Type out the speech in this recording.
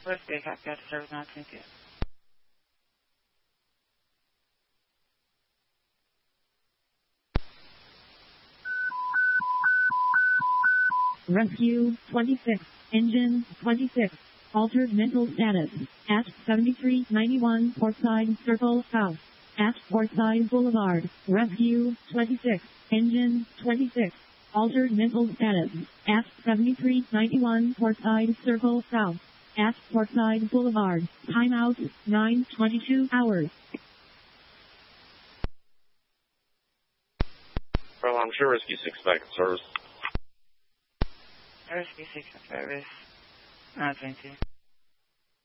Whiskey, I've got service 922. Rescue 26, engine 26, altered mental status, at 7391 Portside Circle South, at Portside Boulevard. Rescue 26, engine 26, altered mental status, at 7391 Portside Circle South, at Portside Boulevard. Timeout 9:22 hours. Well, I'm sure Rescue 6 back in service. Rescue 6 service 922.